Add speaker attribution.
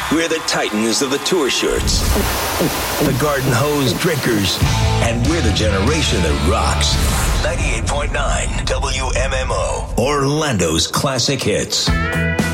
Speaker 1: We're the titans of the tour shirts, the garden hose drinkers, and we're the generation that rocks. 98.9 WMMO, Orlando's classic hits.